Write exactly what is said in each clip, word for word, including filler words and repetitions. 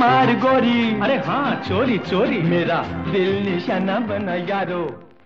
मार गोरी, अरे हाँ चोरी चोरी, मेरा दिल निशाना बना यारो।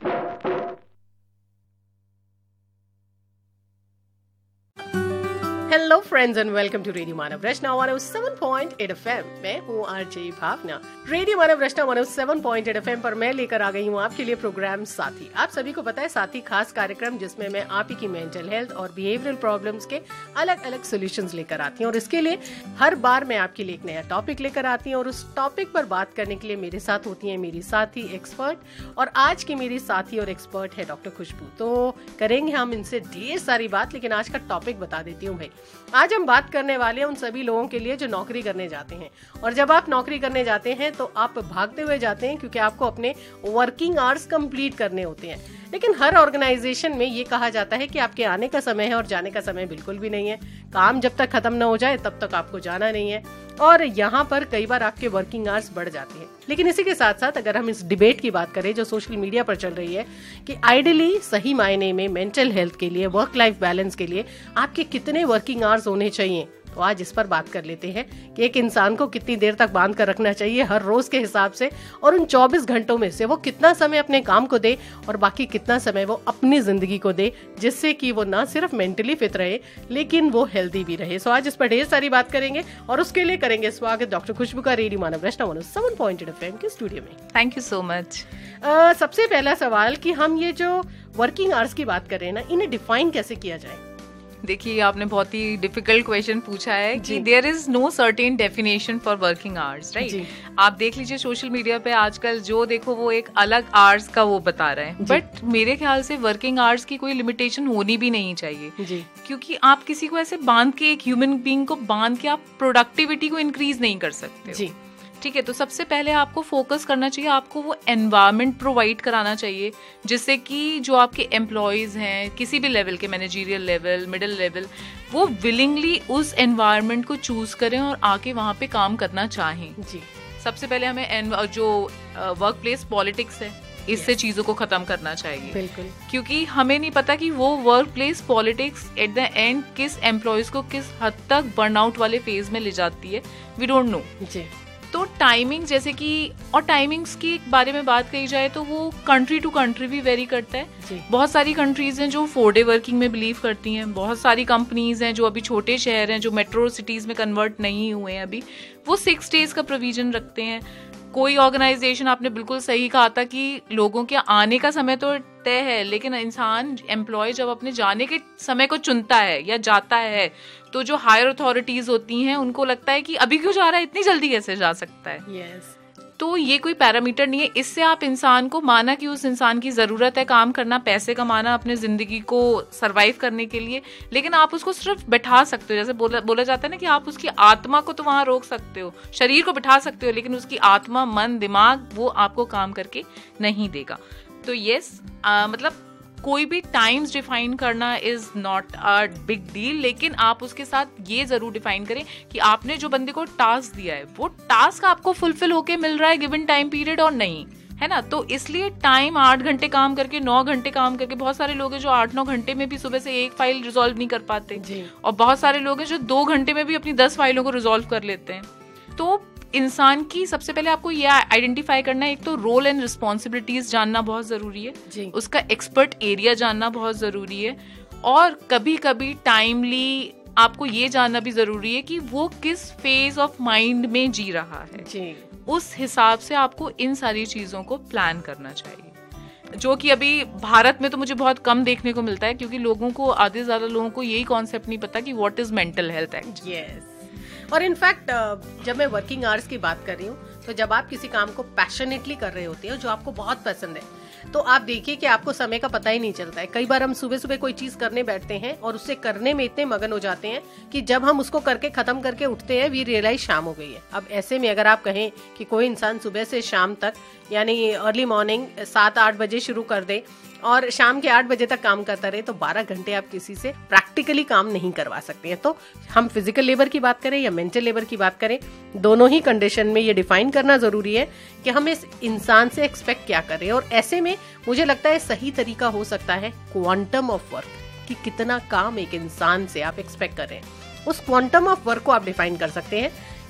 Hello friends and welcome to radio Manav Rachna one O seven point eight F M. मैं हूँ आरजे भावना। रेडियो मानव रचना one O seven point eight F M पर मैं लेकर आ गई हूँ आपके लिए प्रोग्राम साथी। आप सभी को पता है साथी खास कार्यक्रम जिसमें मैं आप ही की मेंटल हेल्थ और बिहेवियरल प्रॉब्लम्स के अलग अलग सॉल्यूशंस लेकर आती हूँ और इसके लिए हर बार मैं आपके लिए एक नया टॉपिक लेकर आती हूँ और उस टॉपिक पर बात करने के लिए मेरे साथ होती है मेरी साथी एक्सपर्ट। और आज की मेरी साथी और एक्सपर्ट है डॉक्टर खुशबू। तो करेंगे हम इनसे ढेर सारी बात, लेकिन आज का टॉपिक बता देती हूँ भाई। आज हम बात करने वाले हैं उन सभी लोगों के लिए जो नौकरी करने जाते हैं। और जब आप नौकरी करने जाते हैं तो आप भागते हुए जाते हैं क्योंकि आपको अपने वर्किंग आवर्स कंप्लीट करने होते हैं। लेकिन हर ऑर्गेनाइजेशन में ये कहा जाता है कि आपके आने का समय है और जाने का समय बिल्कुल भी नहीं है। काम जब तक खत्म ना हो जाए तब तक आपको जाना नहीं है। और यहाँ पर कई बार आपके वर्किंग आवर्स बढ़ जाते हैं। लेकिन इसी के साथ साथ अगर हम इस डिबेट की बात करें जो सोशल मीडिया पर चल रही है कि आइडियली सही मायने में मेंटल हेल्थ के लिए, वर्क लाइफ बैलेंस के लिए आपके कितने वर्किंग आवर्स होने चाहिए, तो आज इस पर बात कर लेते हैं कि एक इंसान को कितनी देर तक बांध कर रखना चाहिए हर रोज के हिसाब से, और उन चौबीस घंटों में से वो कितना समय अपने काम को दे और बाकी कितना समय वो अपनी जिंदगी को दे, जिससे कि वो ना सिर्फ मेंटली फिट रहे लेकिन वो हेल्दी भी रहे। सो आज इस पर ढेर सारी बात करेंगे और उसके लिए करेंगे स्वागत डॉक्टर खुशबू का रेडियो मानव रचना one O seven point eight F M के स्टूडियो में। Thank you so much. सबसे पहला सवाल कि हम ये जो वर्किंग आवर्स की बात कर रहे हैं ना, इन्हें डिफाइन कैसे किया जाए? देखिए, आपने बहुत ही डिफिकल्ट क्वेश्चन पूछा है कि there is no certain definition for working hours, right? आप देख लीजिए सोशल मीडिया पे आजकल जो देखो वो एक अलग आवर्स का वो बता रहे हैं, बट मेरे ख्याल से वर्किंग आवर्स की कोई लिमिटेशन होनी भी नहीं चाहिए जी। क्योंकि आप किसी को ऐसे बांध के, एक ह्यूमन बीइंग को बांध के आप प्रोडक्टिविटी को इंक्रीज नहीं कर सकते जी। ठीक है, तो सबसे पहले आपको फोकस करना चाहिए, आपको वो एनवायरनमेंट प्रोवाइड कराना चाहिए जिससे कि जो आपके एम्प्लॉयज हैं किसी भी लेवल के, मैनेजरियल लेवल, मिडिल लेवल, वो विलिंगली उस एनवायरनमेंट को चूज करें और आके वहाँ पे काम करना चाहें जी। सबसे पहले हमें जो वर्क प्लेस पॉलिटिक्स है इससे yes. चीजों को खत्म करना चाहिए, बिल्कुल, क्योंकि हमें नहीं पता कि वो work place politics at the end किस एम्प्लॉयज को किस हद तक बर्नआउट वाले फेज में ले जाती है, वी डोंट नो जी। तो टाइमिंग, जैसे कि, और टाइमिंग्स की बारे में बात कही जाए तो वो कंट्री टू कंट्री भी वेरी करता है जी। बहुत सारी कंट्रीज हैं जो फोर डे वर्किंग में बिलीव करती हैं, बहुत सारी कंपनीज हैं जो अभी छोटे शहर हैं जो मेट्रो सिटीज में कन्वर्ट नहीं हुए हैं अभी, वो सिक्स डेज का प्रोविजन रखते हैं। कोई ऑर्गेनाइजेशन, आपने बिल्कुल सही कहा था कि लोगों के आने का समय तो तय है, लेकिन इंसान, एम्प्लॉय जब अपने जाने के समय को चुनता है या जाता है तो जो हायर अथॉरिटीज होती हैं उनको लगता है कि अभी क्यों जा रहा है, इतनी जल्दी कैसे जा सकता है yes. तो ये कोई पैरामीटर नहीं है। इससे आप इंसान को, माना कि उस इंसान की जरूरत है काम करना, पैसे कमाना अपने जिंदगी को सरवाइव करने के लिए, लेकिन आप उसको सिर्फ बैठा सकते हो। जैसे बोला बोला जाता है ना कि आप उसकी आत्मा को तो वहां रोक सकते हो, शरीर को बैठा सकते हो, लेकिन उसकी आत्मा, मन, दिमाग, वो आपको काम करके नहीं देगा। तो यस, मतलब कोई भी टाइम्स डिफाइन करना is not a big deal, लेकिन आप उसके साथ ये जरूर डिफाइन करें कि आपने जो बंदे को टास्क दिया है वो टास्क आपको फुलफिल होके मिल रहा है गिवन टाइम पीरियड और नहीं, है ना? तो इसलिए टाइम, आठ घंटे काम करके, नौ घंटे काम करके, बहुत सारे लोग हैं जो आठ नौ घंटे में भी सुबह से एक फाइल रिजॉल्व नहीं कर पाते और बहुत सारे लोग हैं जो दो घंटे में भी अपनी दस फाइलों को रिजॉल्व कर लेते हैं। तो इंसान की सबसे पहले आपको ये आइडेंटिफाई करना है, एक तो रोल एंड रिस्पॉन्सिबिलिटीज जानना बहुत जरूरी है, उसका एक्सपर्ट एरिया जानना बहुत जरूरी है, और कभी कभी टाइमली आपको ये जानना भी जरूरी है कि वो किस फेज ऑफ माइंड में जी रहा है जी। उस हिसाब से आपको इन सारी चीजों को प्लान करना चाहिए, जो कि अभी भारत में तो मुझे बहुत कम देखने को मिलता है, क्योंकि लोगों को, आधे से ज्यादा लोगों को यही कॉन्सेप्ट नहीं पता कि what is mental health actually. Yes, और इनफैक्ट जब मैं वर्किंग आवर्स की बात कर रही हूँ तो जब आप किसी काम को पैशनेटली कर रहे होते हैं जो आपको बहुत पसंद है, तो आप देखिए कि आपको समय का पता ही नहीं चलता है। कई बार हम सुबह सुबह कोई चीज करने बैठते हैं और उससे करने में इतने मगन हो जाते हैं कि जब हम उसको करके खत्म करके उठते हैं वी रियलाइज शाम हो गई है। अब ऐसे में अगर आप कहें कि कोई इंसान सुबह से शाम तक, यानी अर्ली मॉर्निंग सात आठ बजे शुरू कर दे और शाम के आठ बजे तक काम करता रहे, तो बारह घंटे आप किसी से प्रैक्टिकली काम नहीं करवा सकते हैं। तो हम फिजिकल लेबर की बात करें या मेंटल लेबर की बात करें, दोनों ही कंडीशन में ये डिफाइन करना जरूरी है कि हम इस इंसान से एक्सपेक्ट क्या कर रहे हैं। और ऐसे में मुझे लगता है सही तरीका हो सकता है क्वांटम ऑफ वर्क, कि कितना काम एक इंसान से आप एक्सपेक्ट कर रहे हैं। उस क्वांटम ऑफ वर्क को आप डिफाइन कर सकते हैं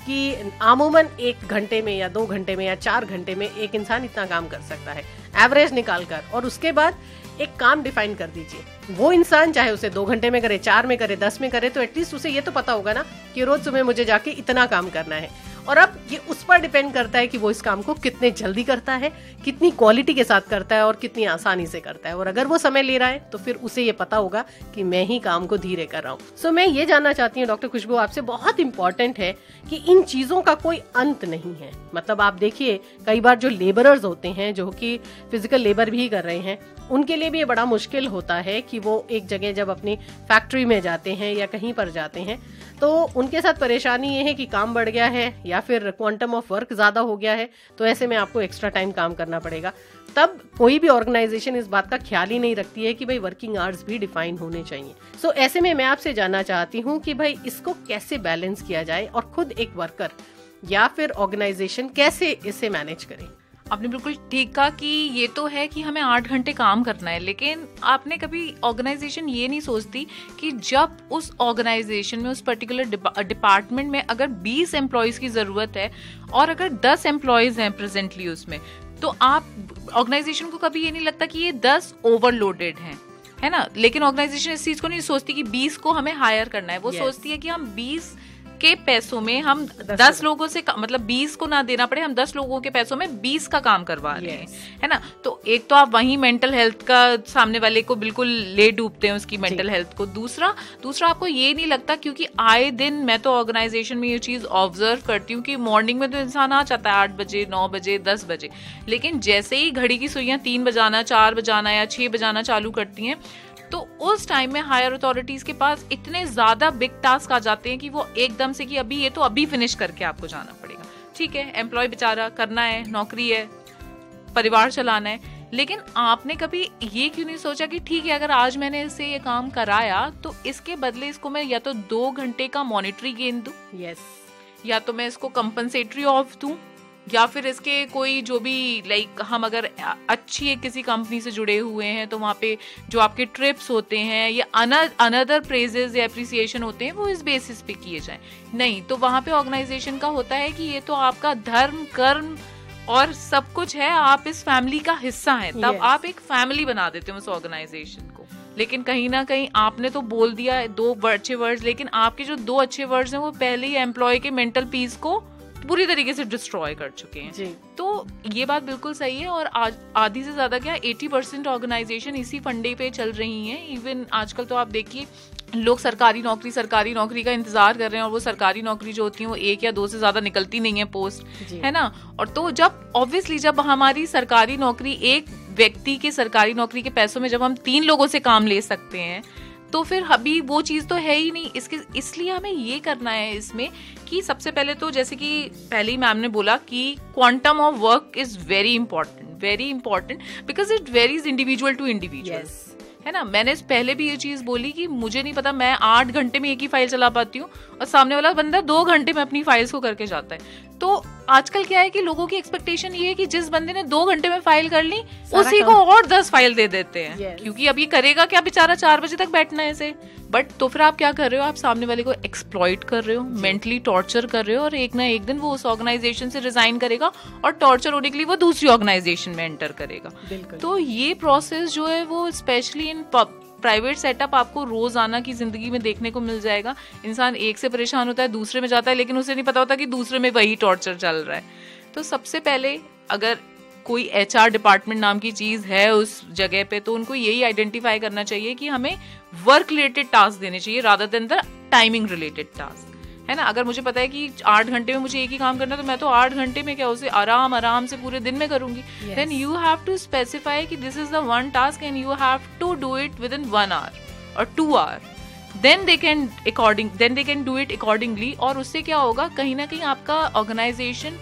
कि आमूमन एक घंटे में या दो घंटे में या चार घंटे में एक इंसान इतना काम कर सकता है एवरेज निकाल कर। और उसके बाद एक काम डिफाइन कर दीजिए। वो इंसान चाहे उसे दो घंटे में करे, चार में करे, दस में करे, तो एटलीस्ट उसे ये तो पता होगा ना कि रोज सुबह मुझे जाके इतना काम करना है। और अब ये उस पर डिपेंड करता है कि वो इस काम को कितने जल्दी करता है, कितनी क्वालिटी के साथ करता है और कितनी आसानी से करता है। और अगर वो समय ले रहा है तो फिर उसे ये पता होगा कि मैं ही काम को धीरे कर रहा हूँ। सो so, मैं ये जानना चाहती हूँ डॉक्टर खुशबू आपसे, बहुत इंपॉर्टेंट है कि इन चीजों का कोई अंत नहीं है। मतलब आप देखिए कई बार जो लेबरर्स होते हैं, जो कि फिजिकल लेबर भी कर रहे हैं, उनके लिए भी ये बड़ा मुश्किल होता है कि वो एक जगह जब अपनी फैक्ट्री में जाते हैं या कहीं पर जाते हैं तो उनके साथ परेशानी ये है कि काम बढ़ गया है या फिर क्वांटम ऑफ वर्क ज्यादा हो गया है, तो ऐसे में आपको एक्स्ट्रा टाइम काम करना पड़ेगा। तब कोई भी ऑर्गेनाइजेशन इस बात का ख्याल ही नहीं रखती है कि भाई वर्किंग आवर्स भी डिफाइन होने चाहिए। सो so, ऐसे में मैं आपसे जानना चाहती हूँ कि भाई इसको कैसे बैलेंस किया जाए और खुद एक वर्कर या फिर ऑर्गेनाइजेशन कैसे इसे मैनेज करे। आपने बिल्कुल ठीक कहा कि ये तो है कि हमें आठ घंटे काम करना है, लेकिन आपने कभी ऑर्गेनाइजेशन ये नहीं सोचती कि जब उस ऑर्गेनाइजेशन में, उस पर्टिकुलर डिपार्टमेंट में अगर बीस एम्प्लॉयज की जरूरत है और अगर दस एम्प्लॉयज हैं प्रेजेंटली उसमें, तो आप ऑर्गेनाइजेशन को कभी ये नहीं लगता कि ये दस ओवरलोडेड हैं, है ना। लेकिन ऑर्गेनाइजेशन इस चीज को नहीं सोचती कि बीस को हमें हायर करना है। वो yes. सोचती है कि हम बीस के पैसों में हम दस लोगों से, मतलब बीस को ना देना पड़े, हम दस लोगों के पैसों में बीस का काम करवा रहे yes. हैं, है ना। तो एक तो आप वहीं मेंटल हेल्थ का सामने वाले को बिल्कुल ले डूबते हैं, उसकी मेंटल हेल्थ को। दूसरा दूसरा आपको ये नहीं लगता, क्योंकि आए दिन मैं तो ऑर्गेनाइजेशन में ये चीज ऑब्जर्व करती हूँ कि मॉर्निंग में तो इंसान आ जाता है आठ बजे, नौ बजे, दस बजे, लेकिन जैसे ही घड़ी की सुइयां तीन बजाना, चार बजाना या छह बजाना चालू करती हैं, तो उस टाइम में हायर अथॉरिटीज के पास इतने ज्यादा बिग टास्क आ जाते हैं कि वो एकदम से कि अभी ये तो अभी फिनिश करके आपको जाना पड़ेगा। ठीक है, एम्प्लॉय बेचारा करना है, नौकरी है, परिवार चलाना है, लेकिन आपने कभी ये क्यों नहीं सोचा कि ठीक है अगर आज मैंने इससे ये काम कराया तो इसके बदले इसको मैं या तो दो घंटे का मॉनिटरी गेन दूं, यस, या तो मैं इसको कंपनसेटरी ऑफ दूं, या फिर इसके कोई जो भी लाइक हम अगर अच्छी एक किसी कंपनी से जुड़े हुए हैं तो वहाँ पे जो आपके ट्रिप्स होते हैं या अनदर प्रेजेस या अप्रिसिएशन होते हैं वो इस बेसिस पे किए जाएं। नहीं तो वहाँ पे ऑर्गेनाइजेशन का होता है कि ये तो आपका धर्म, कर्म और सब कुछ है, आप इस फैमिली का हिस्सा हैं, तब yes. आप एक फैमिली बना देते हो उस ऑर्गेनाइजेशन को। लेकिन कहीं ना कहीं आपने तो बोल दिया दो अच्छे वर्ड्स, लेकिन आपके जो दो अच्छे वर्ड्स हैं वो पहले ही एम्प्लॉय के मेंटल पीस को पूरी तरीके से डिस्ट्रॉय कर चुके हैं जी। तो ये बात बिल्कुल सही है। और आज आधी से ज्यादा क्या अस्सी परसेंट ऑर्गेनाइजेशन इसी फंडे पे चल रही हैं। इवन आजकल तो आप देखिए लोग सरकारी नौकरी सरकारी नौकरी का इंतजार कर रहे हैं, और वो सरकारी नौकरी जो होती है वो एक या दो से ज्यादा निकलती नहीं है पोस्ट, है ना। और तो जब ऑब्वियसली जब हमारी सरकारी नौकरी, एक व्यक्ति के सरकारी नौकरी के पैसों में जब हम तीन लोगों से काम ले सकते हैं, तो फिर अभी वो चीज तो है ही नहीं। इसके इसलिए हमें ये करना है इसमें कि सबसे पहले तो जैसे कि पहले ही मैम ने बोला कि quantum of work is very important, very important because it varies individual to individual, है ना। मैंने पहले भी ये चीज बोली कि मुझे नहीं पता, मैं आठ घंटे में एक ही फाइल चला पाती हूँ और सामने वाला बंदा दो घंटे में अपनी फाइल्स को करके जाता है। तो आजकल क्या है कि लोगों की एक्सपेक्टेशन ये है कि जिस बंदे ने दो घंटे में फाइल कर ली उसी को और दस फाइल दे देते हैं, yes. क्योंकि अब ये करेगा क्या बेचारा, चार बजे तक बैठना है इसे। बट तो फिर आप क्या कर रहे हो, आप सामने वाले को एक्सप्लॉइट कर रहे हो, मेंटली टॉर्चर कर रहे हो, और एक ना एक दिन वो उस ऑर्गेनाइजेशन से रिजाइन करेगा और टॉर्चर होने के लिए वो दूसरी ऑर्गेनाइजेशन में एंटर करेगा। तो ये प्रोसेस जो है वो स्पेशली इन प्राइवेट सेटअप आपको रोजाना की जिंदगी में देखने को मिल जाएगा। इंसान एक से परेशान होता है, दूसरे में जाता है, लेकिन उसे नहीं पता होता कि दूसरे में वही टॉर्चर चल रहा है। तो सबसे पहले अगर कोई एचआर डिपार्टमेंट नाम की चीज है उस जगह पे, तो उनको यही आइडेंटिफाई करना चाहिए कि हमें वर्क रिलेटेड टास्क देने चाहिए rather than the timing related task, है ना। अगर मुझे पता है कि आठ घंटे में मुझे एक ही काम करना है, तो मैं तो आठ घंटे में क्या उसे आराम आराम से पूरे दिन में करूंगी। Then you have to specify कि this is the one task and you have to do it with in one hour और to our, then they can according then they can do it accordingly. और उससे क्या होगा, कहीं ना कहीं आपका ऑर्गेनाइजेशन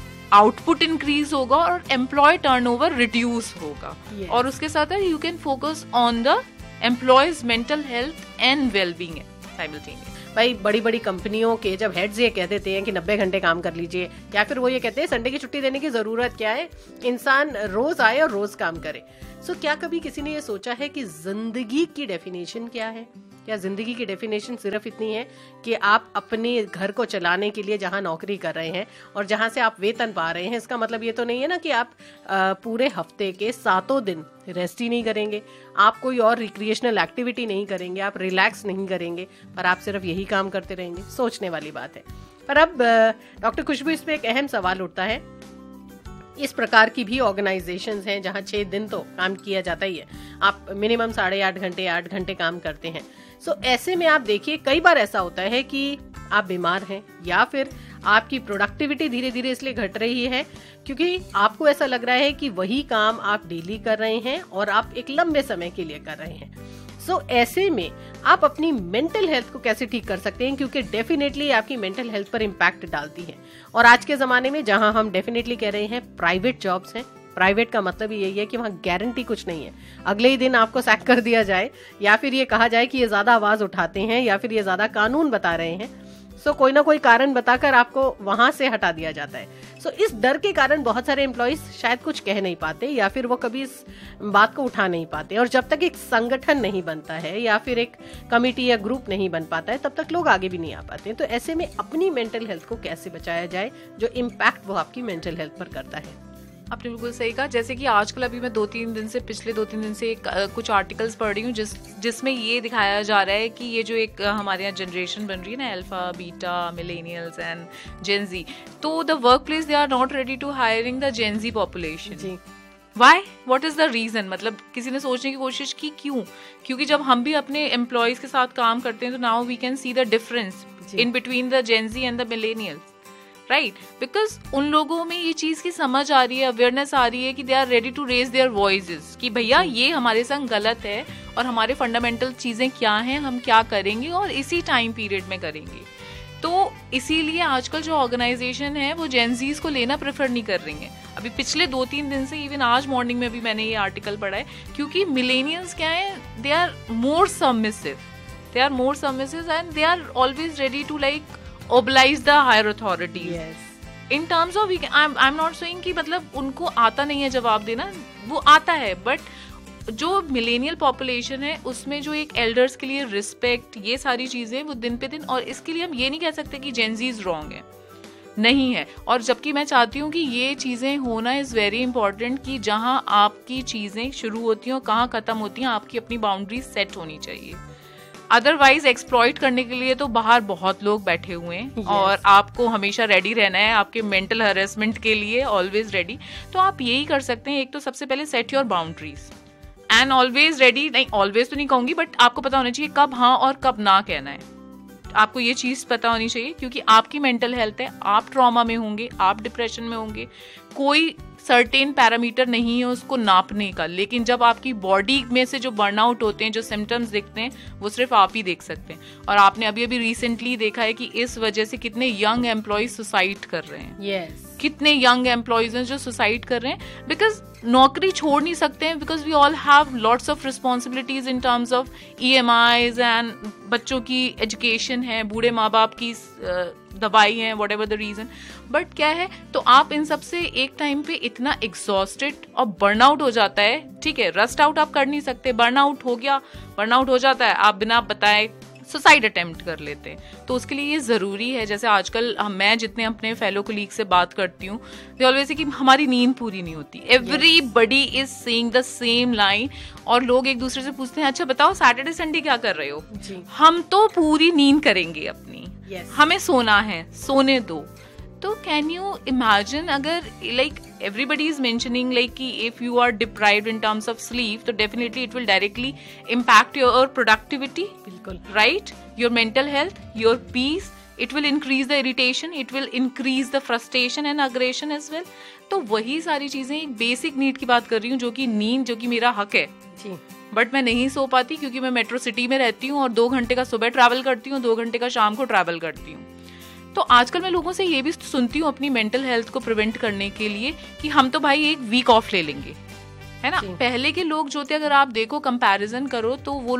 आउटपुट इंक्रीज होगा और एम्प्लॉय टर्नओवर रिड्यूस होगा, yes. और उसके साथ you can focus on the employees mental health and wellbeing simultaneously. भाई बड़ी बड़ी कंपनियों के जब हेड्स ये कह देते हैं कि नब्बे घंटे काम कर लीजिए, या फिर वो ये कहते हैं संडे की छुट्टी देने की जरूरत क्या है, इंसान रोज आए और रोज काम करे, सो so, क्या कभी किसी ने ये सोचा है कि जिंदगी की डेफिनेशन क्या है? क्या जिंदगी की डेफिनेशन सिर्फ इतनी है कि आप अपने घर को चलाने के लिए जहां नौकरी कर रहे हैं और जहां से आप वेतन पा रहे हैं, इसका मतलब ये तो नहीं है ना कि आप पूरे हफ्ते के सातों दिन रेस्ट ही नहीं करेंगे, आप कोई और रिक्रिएशनल एक्टिविटी नहीं करेंगे, आप रिलैक्स नहीं करेंगे, पर आप सिर्फ यही काम करते रहेंगे? सोचने वाली बात है। पर अब डॉक्टर खुशबू, इस पे एक अहम सवाल उठता है। इस प्रकार की भी ऑर्गेनाइजेशंस हैं जहां छह दिन तो काम किया जाता ही है, आप मिनिमम साढ़े आठ घंटे आठ घंटे काम करते हैं। सो so, ऐसे में आप देखिए, कई बार ऐसा होता है कि आप बीमार हैं या फिर आपकी प्रोडक्टिविटी धीरे धीरे इसलिए घट रही है क्योंकि आपको ऐसा लग रहा है कि वही काम आप डेली कर रहे हैं और आप एक लंबे समय के लिए कर रहे हैं। सो so, ऐसे में आप अपनी मेंटल हेल्थ को कैसे ठीक कर सकते हैं, क्योंकि डेफिनेटली आपकी मेंटल हेल्थ पर इम्पैक्ट डालती है। और आज के जमाने में जहां हम डेफिनेटली कह रहे हैं प्राइवेट जॉब्स हैं, प्राइवेट का मतलब यही है कि वहां गारंटी कुछ नहीं है, अगले ही दिन आपको सैक कर दिया जाए या फिर ये कहा जाए कि ये ज्यादा आवाज उठाते हैं या फिर ये ज्यादा कानून बता रहे हैं। सो so, कोई ना कोई कारण बताकर आपको वहां से हटा दिया जाता है। सो so, इस डर के कारण बहुत सारे एम्प्लॉइज शायद कुछ कह नहीं पाते या फिर वो कभी इस बात को उठा नहीं पाते, और जब तक एक संगठन नहीं बनता है या फिर एक कमेटी या ग्रुप नहीं बन पाता है तब तक लोग आगे भी नहीं आ पाते। तो ऐसे में अपनी मेंटल हेल्थ को कैसे बचाया जाए, जो इम्पैक्ट वो आपकी मेंटल हेल्थ पर करता है? आपने बिल्कुल सही कहा। जैसे कि आजकल अभी मैं दो तीन दिन से पिछले दो तीन दिन से एक, आ, कुछ आर्टिकल्स पढ़ रही हूँ जिस जिसमें ये दिखाया जा रहा है कि ये जो एक आ, हमारे यहाँ जनरेशन बन रही है ना, अल्फा बीटा मिलेनियल्स एंड जेन जी, तो the work place they are not ready to hiring the gen ji population. Y, what is the reason? मतलब किसी ने सोचने की कोशिश की क्यों? क्योंकि जब हम भी अपने एम्प्लॉयज के साथ काम करते हैं तो now we can see the difference in between the gen ji and the millennials, right? Because उन लोगों में ये चीज की समझ आ रही है, अवेयरनेस आ रही है कि they are ready to raise their voices कि भैया ये हमारे संग गलत है और हमारे फंडामेंटल चीजें क्या हैं, हम क्या करेंगे और इसी टाइम पीरियड में करेंगे। तो इसीलिए आजकल जो ऑर्गेनाइजेशन है वो जेनजीज को लेना प्रेफर नहीं कर रही है। अभी पिछले दो तीन दिन से, इवन आज मॉर्निंग में भी मैंने ये आर्टिकल पढ़ा है, क्योंकि मिलेनियल्स क्या है, they are more submissive, they are more submissive and they are always ready to like oblige the higher authorities. Yes. In terms of, I'm I'm not saying कि मतलब उनको आता नहीं है जवाब देना, वो आता है, बट जो मिलेनियल पॉपुलेशन है उसमें जो एक एल्डर्स के लिए रिस्पेक्ट, ये सारी चीजें वो दिन पे दिन, और इसके लिए हम ये नहीं कह सकते कि जेनजीज रॉन्ग है, नहीं है। और जबकि मैं चाहती हूँ कि ये चीजें होना इज वेरी इंपॉर्टेंट, कि जहाँ आपकी चीजें शुरू होती हैं और कहाँ खत्म होती हैं, आपकी अपनी बाउंड्री सेट होनी चाहिए। अदरवाइज एक्सप्लॉइट करने के लिए तो बाहर बहुत लोग बैठे हुए हैं। yes. और आपको हमेशा रेडी रहना है आपके मेंटल हरेसमेंट के लिए, ऑलवेज रेडी। तो आप यही कर सकते हैं, एक तो सबसे पहले set your boundaries and always ready, नहीं ऑलवेज तो नहीं कहूंगी, बट आपको पता होना चाहिए कब हाँ और कब ना कहना है। आपको ये चीज पता होनी चाहिए, क्योंकि आपकी मेंटल हेल्थ है, आप ट्रॉमा में होंगे, आप डिप्रेशन में होंगे, कोई सर्टेन पैरामीटर नहीं है उसको नापने का। लेकिन जब आपकी बॉडी में से जो बर्नआउट होते हैं, जो सिम्टम्स दिखते हैं, वो सिर्फ आप ही देख सकते हैं। और आपने अभी अभी रिसेंटली देखा है कि इस वजह से कितने यंग एम्प्लॉयज सुसाइड कर रहे हैं। yes. कितने यंग एम्प्लॉयज हैं जो सुसाइड कर रहे हैं, बिकॉज नौकरी छोड़ नहीं सकते हैं, because we all have lots of responsibilities in terms of E M eyes and बच्चों की एजुकेशन है, बूढ़े माँ बाप की दवाई है, what ever the reason. But क्या है, तो आप इन सब से एक टाइम पे इतना एग्जॉस्टेड और बर्नआउट हो जाता है। ठीक है, रस्ट आउट आप कर नहीं सकते, बर्नआउट हो गया, बर्नआउट हो जाता है, आप बिना बताए सुसाइड अटेम्प्ट कर लेते हैं। तो उसके लिए ये जरूरी है, जैसे आजकल मैं जितने अपने फेलो कोलीग से बात करती हूँ, दे ऑलवेज से कि हमारी नींद पूरी नहीं होती। Everybody is saying the same line, और लोग एक दूसरे से पूछते हैं, अच्छा बताओ सैटरडे संडे क्या कर रहे हो? जी। हम तो पूरी नींद करेंगे अपनी, yes. हमें सोना है, सोने दो। तो कैन यू इमेजिन, अगर like everybody is mentioning like कि if you are deprived in terms of sleep, तो definitely it will directly impact your productivity, बिल्कुल, right? Your mental health, your peace, it will increase the irritation, it will increase the frustration and aggression as well. तो वही सारी चीजें, एक basic need की बात कर रही हूँ, जो कि नींद, जो कि मेरा हक है जी, बट मैं नहीं सो पाती क्योंकि मैं मेट्रो सिटी में रहती हूँ और दो घंटे का सुबह ट्रैवल करती हूँ, दो घंटे का शाम को ट्रैवल करती हूँ। तो आजकल मैं लोगों से ये भी सुनती हूँ अपनी मेंटल हेल्थ को प्रिवेंट करने के लिए कि हम तो भाई एक वीक ऑफ ले लेंगे, है ना। पहले के लोग जो थे, अगर आप देखो कंपैरिजन करो, तो वो लोग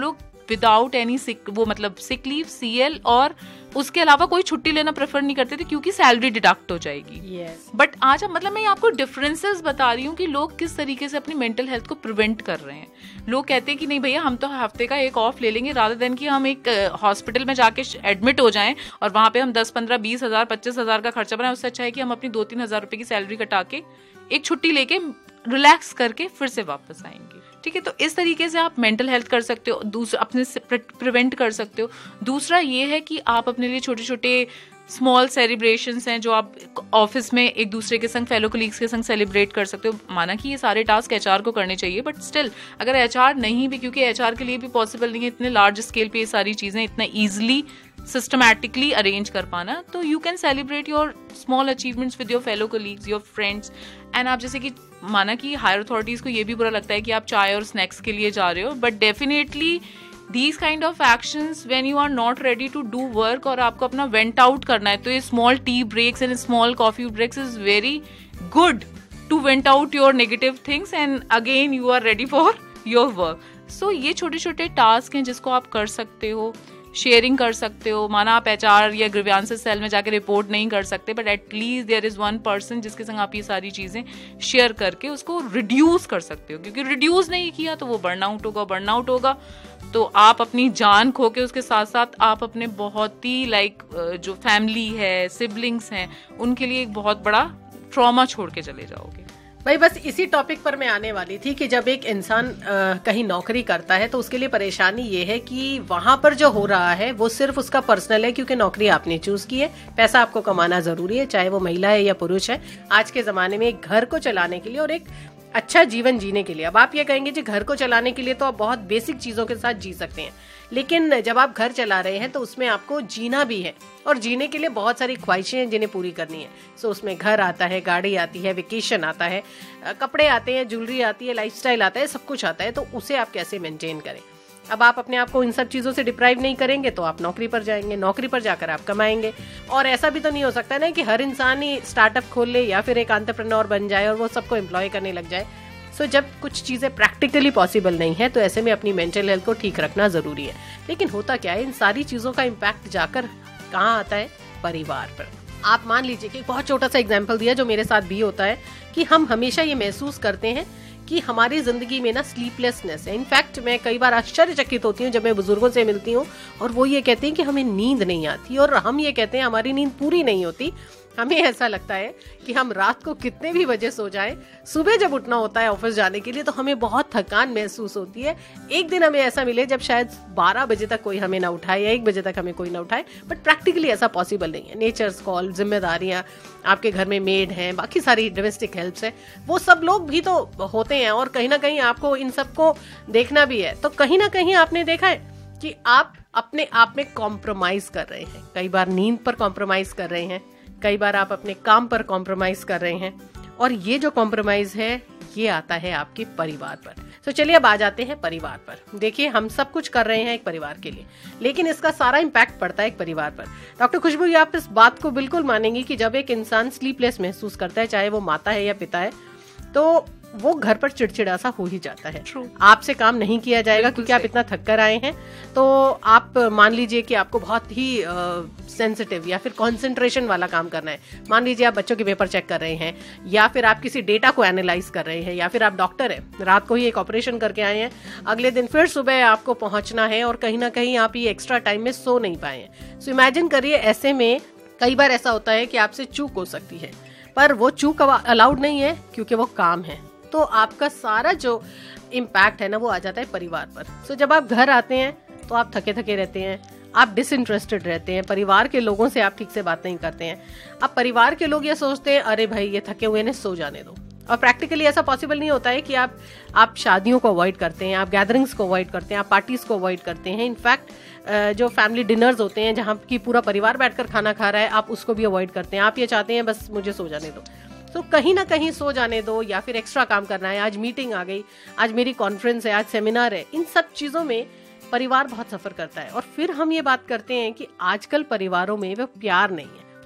विदाउट एनी सिक, वो मतलब सिक लीव, सीएल और उसके अलावा कोई छुट्टी लेना प्रेफर नहीं करते थे क्योंकि सैलरी डिडक्ट हो जाएगी. But yes. आज अब मतलब मैं आपको डिफरेंसेस बता रही हूँ कि लोग किस तरीके से अपनी मेंटल हेल्थ को प्रिवेंट कर रहे हैं. लोग कहते हैं कि नहीं भैया हम तो हफ्ते का एक ऑफ ले लेंगे, रादर देन कि हम एक हॉस्पिटल में जाके एडमिट हो जाएं और वहां पे हम दस पंद्रह बीस हजार पच्चीस हजार का खर्चा बनाए. उससे अच्छा है कि हम अपनी दो तीन हजार रुपए की सैलरी कटा के एक छुट्टी लेके रिलैक्स करके फिर से वापस आएंगे. ठीक है, तो इस तरीके से आप मेंटल हेल्थ कर सकते हो, दूसरा अपने से प्रिवेंट कर सकते हो. दूसरा ये है कि आप अपने लिए छोटे छोटे स्मॉल सेलिब्रेशंस हैं जो आप ऑफिस में एक दूसरे के संग, फेलो कलीग्स के संग सेलिब्रेट कर सकते हो. माना कि ये सारे टास्क एचआर को करने चाहिए, बट स्टिल अगर एचआर नहीं भी, क्योंकि एचआर के लिए भी पॉसिबल नहीं है इतने लार्ज स्केल पे ये सारी चीजें इतना ईजिली सिस्टमैटिकली अरेंज कर पाना, तो you can celebrate your small achievements with your fellow colleagues, your friends. And आप जैसे कि माना कि हायर अथॉरिटीज को ये भी बुरा लगता है कि आप चाय और स्नैक्स के लिए जा रहे हो, but definitely these kind of actions when you are not ready to do work और आपको अपना वेंट आउट करना है, तो ये small tea breaks and small coffee breaks is very good to went out your negative things and again you are ready for your work. सो ये छोटे छोटे टास्क हैं जिसको आप कर सकते हो, शेयरिंग कर सकते हो. माना आप एचआर या ग्रीवियंसेस सेल में जाके रिपोर्ट नहीं कर सकते, but at least there is one person जिसके संग आप ये सारी चीजें शेयर करके उसको रिड्यूस कर सकते हो, क्योंकि रिड्यूस नहीं किया तो वो बर्नआउट होगा. बर्नआउट होगा तो आप अपनी जान खो के उसके साथ साथ आप अपने बहुत ही लाइक जो फैमिली है, सिबलिंग्स हैं, उनके लिए एक बहुत बड़ा ट्रॉमा छोड़ के चले जाओगे. भाई बस इसी टॉपिक पर मैं आने वाली थी कि जब एक इंसान कहीं नौकरी करता है तो उसके लिए परेशानी ये है कि वहां पर जो हो रहा है वो सिर्फ उसका पर्सनल है, क्योंकि नौकरी आपने चूज की है, पैसा आपको कमाना जरूरी है, चाहे वो महिला है या पुरुष है. आज के जमाने में एक घर को चलाने के लिए और एक अच्छा जीवन जीने के लिए, अब आप ये कहेंगे कि घर को चलाने के लिए तो आप बहुत बेसिक चीजों के साथ जी सकते हैं, लेकिन जब आप घर चला रहे हैं तो उसमें आपको जीना भी है और जीने के लिए बहुत सारी ख्वाहिशें हैं जिन्हें पूरी करनी है. सो उसमें घर आता है, गाड़ी आती है, वेकेशन आता है, कपड़े आते हैं, ज्वेलरी आती है, लाइफस्टाइल आता है, सब कुछ आता है. तो उसे आप कैसे मेंटेन करें. अब आप अपने आप को इन सब चीजों से डिप्राइव नहीं करेंगे तो आप नौकरी पर जाएंगे, नौकरी पर जाकर आप कमाएंगे. और ऐसा भी तो नहीं हो सकता ना कि हर इंसान ही स्टार्टअप खोल ले या फिर एक एंटरप्रेन्योर बन जाए और वो सबको एम्प्लॉय करने लग जाए. सो so, जब कुछ चीजें प्रैक्टिकली पॉसिबल नहीं है तो ऐसे में अपनी मेंटल हेल्थ को ठीक रखना जरूरी है. लेकिन होता क्या है, इन सारी चीजों का इम्पैक्ट जाकर कहाँ आता है, परिवार पर. आप मान लीजिए कि बहुत छोटा सा एग्जाम्पल दिया जो मेरे साथ भी होता है कि हम हमेशा ये महसूस करते हैं कि हमारी जिंदगी में ना स्लीपलेसनेस है. इनफैक्ट मैं कई बार आश्चर्यचकित होती हूँ जब मैं बुजुर्गों से मिलती हूँ और वो ये कहते हैं कि हमें नींद नहीं आती, और हम ये कहते हैं हमारी नींद पूरी नहीं होती. हमें ऐसा लगता है कि हम रात को कितने भी बजे सो जाएं, सुबह जब उठना होता है ऑफिस जाने के लिए तो हमें बहुत थकान महसूस होती है. एक दिन हमें ऐसा मिले जब शायद बारह बजे तक कोई हमें ना उठाए या एक बजे तक हमें कोई ना उठाए, बट प्रैक्टिकली ऐसा पॉसिबल नहीं है. नेचर्स कॉल, जिम्मेदारियां, आपके घर में मेड हैं, बाकी सारी डोमेस्टिक हेल्प्स है, वो सब लोग भी तो होते हैं और कहीं ना कहीं आपको इन सबको देखना भी है. तो कहीं ना कहीं आपने देखा है कि आप अपने आप में कॉम्प्रोमाइज कर रहे हैं. कई बार नींद पर कॉम्प्रोमाइज कर रहे हैं, कई बार आप अपने काम पर कॉम्प्रोमाइज कर रहे हैं, और ये जो कॉम्प्रोमाइज है ये आता है आपके परिवार पर. तो चलिए अब आ जाते हैं परिवार पर. देखिए हम सब कुछ कर रहे हैं एक परिवार के लिए, लेकिन इसका सारा इम्पैक्ट पड़ता है एक परिवार पर. डॉक्टर खुशबू, ये आप इस बात को बिल्कुल मानेंगी कि जब एक इंसान स्लीपलेस महसूस करता है, चाहे वो माता है या पिता है, तो वो घर पर चिड़चिड़ा सा हो ही जाता है. True. आपसे काम नहीं किया जाएगा क्योंकि आप इतना थक कर आए हैं. तो आप मान लीजिए कि आपको बहुत ही सेंसिटिव uh, या फिर कंसंट्रेशन वाला काम करना है. मान लीजिए आप बच्चों के पेपर चेक कर रहे हैं, या फिर आप किसी डेटा को एनालाइज कर रहे हैं, या फिर आप डॉक्टर हैं, रात को ही एक ऑपरेशन करके आए हैं, अगले दिन फिर सुबह आपको पहुंचना है और कहीं ना कहीं आप ये एक्स्ट्रा टाइम में सो नहीं पाए हैं. सो इमेजिन करिए, ऐसे में कई बार ऐसा होता है कि आपसे चूक हो सकती है, पर वो चूक अलाउड नहीं है क्योंकि वो काम है. तो आपका सारा जो इम्पैक्ट है ना वो आ जाता है परिवार पर. सो so, जब आप घर आते हैं तो आप थके थके रहते हैं, आप डिसइंटरेस्टेड रहते हैं, परिवार के लोगों से आप ठीक से बात नहीं करते हैं. अब परिवार के लोग ये सोचते हैं अरे भाई ये थके हुए ने, सो जाने दो. और प्रैक्टिकली ऐसा पॉसिबल नहीं होता है कि आप आप शादियों को अवॉइड करते हैं, आप गैदरिंग्स को अवॉइड करते हैं, आप पार्टीज को अवॉइड करते हैं. इनफैक्ट जो फैमिली डिनर्स होते हैं जहाँ की पूरा परिवार बैठकर खाना खा रहा है, आप उसको भी अवॉइड करते हैं. आप ये चाहते हैं बस मुझे सो जाने दो. तो कहीं ना कहीं सो जाने दो, या फिर एक्स्ट्रा काम करना है, आज मीटिंग आ गई, आज मेरी कॉन्फ्रेंस है, आज सेमिनार है, इन सब चीजों में परिवार बहुत सफर करता है. और फिर हम ये बात करते हैं कि आजकल परिवारों में वो प्यार नहीं है.